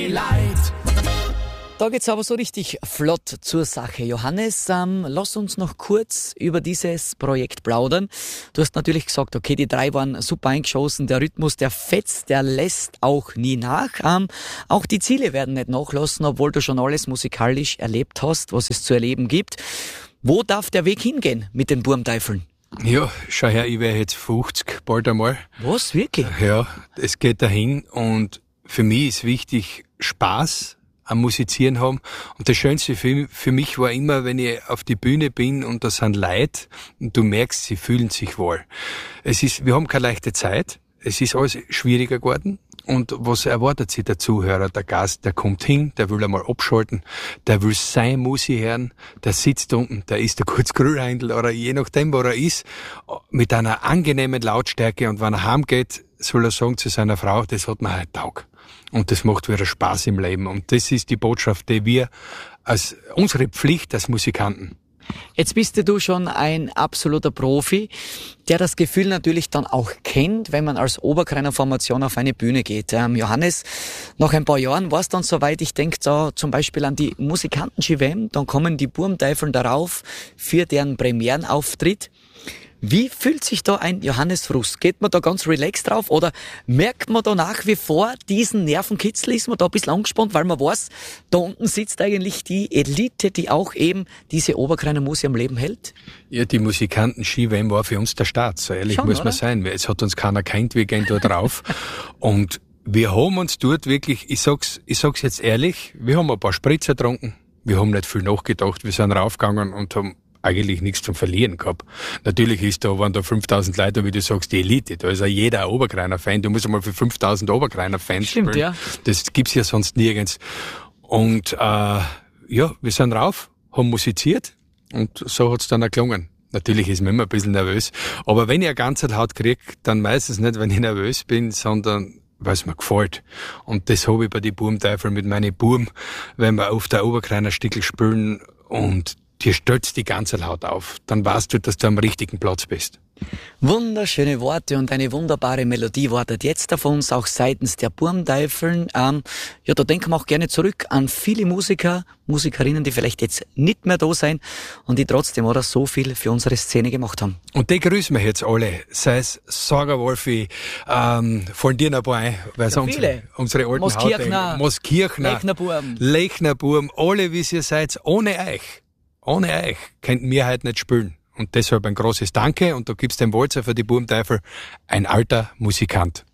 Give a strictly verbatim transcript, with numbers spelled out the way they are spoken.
Da geht's aber so richtig flott zur Sache. Johannes, ähm, lass uns noch kurz über dieses Projekt plaudern. Du hast natürlich gesagt, okay, die drei waren super eingeschossen, der Rhythmus, der fetzt, der lässt auch nie nach. Ähm, auch die Ziele werden nicht nachlassen, obwohl du schon alles musikalisch erlebt hast, was es zu erleben gibt. Wo darf der Weg hingehen mit den Burmteufeln? Ja, schau her, ich wäre jetzt fünfzig, bald einmal. Was, wirklich? Ja, es geht dahin und für mich ist wichtig Spaß am Musizieren haben. Und das Schönste für, für mich war immer, wenn ich auf die Bühne bin und da sind Leute und du merkst, sie fühlen sich wohl. Es ist, wir haben keine leichte Zeit. Es ist alles schwieriger geworden. Und was erwartet sich der Zuhörer, der Gast? Der kommt hin, der will einmal abschalten, der will seine Musik hören, der sitzt unten, der isst ein kurz Grillheindl oder je nachdem, wo er ist, mit einer angenehmen Lautstärke. Und wenn er heimgeht, soll er sagen zu seiner Frau, das hat mir heute Tag. Und das macht wieder Spaß im Leben. Und das ist die Botschaft, die wir als unsere Pflicht als Musikanten. Jetzt bist du schon ein absoluter Profi, der das Gefühl natürlich dann auch kennt, wenn man als Oberkreiner Formation auf eine Bühne geht. Ähm, Johannes, nach ein paar Jahren war es dann soweit, ich denke da zum Beispiel an die Musikanten-G W M, dann kommen die Burmteufeln darauf für deren Premierenauftritt. Wie fühlt sich da ein Johannes Frust? Geht man da ganz relaxed drauf oder merkt man da nach wie vor diesen Nervenkitzel? Ist man da ein bisschen angespannt, weil man weiß, da unten sitzt eigentlich die Elite, die auch eben diese Oberkreiner Musik am Leben hält? Ja, die Musikanten-Ski-W M war für uns der Start, so ehrlich Schon, muss man oder? sein. Es hat uns keiner kennt, wir gehen da drauf. Und wir haben uns dort wirklich, ich sag's, ich sag's jetzt ehrlich, wir haben ein paar Spritzer getrunken, wir haben nicht viel nachgedacht, wir sind raufgegangen und haben eigentlich nichts zum Verlieren gehabt. Natürlich ist da, wenn da fünftausend Leute, wie du sagst, die Elite, da ist ja jeder Oberkreiner-Fan, du musst einmal für fünftausend Oberkreiner-Fans Stimmt, spielen. ja. Das gibt's ja sonst nirgends. Und äh, ja, wir sind rauf, haben musiziert und so hat's dann auch gelungen. Natürlich ist man immer ein bisschen nervös, aber wenn ich eine ganze Laut krieg, dann meistens nicht, wenn ich nervös bin, sondern weil es mir gefällt. Und das habe ich bei den Burmteufeln mit meinen Burm, wenn wir auf der Oberkreiner Stickel spielen und dir stürzt die ganze Haut auf, dann weißt du, dass du am richtigen Platz bist. Wunderschöne Worte und eine wunderbare Melodie wartet jetzt auf uns, auch seitens der Burmteufeln. Ähm, ja, da denken wir auch gerne zurück an viele Musiker, Musikerinnen, die vielleicht jetzt nicht mehr da sein und die trotzdem oder so viel für unsere Szene gemacht haben. Und die grüßen wir jetzt alle, sei es Saga Wolfi, ähm, fallen dir noch ein paar ein, weil ja, unsere, unsere alten Moskirchner, Moskirchner, Lechnerburm, Lechnerburm, alle wie ihr seid, ohne euch. Ohne euch könnt wir heute nicht spielen. Und deshalb ein großes Danke und da gibt's dem Walzer für die Burmteufel, ein alter Musikant.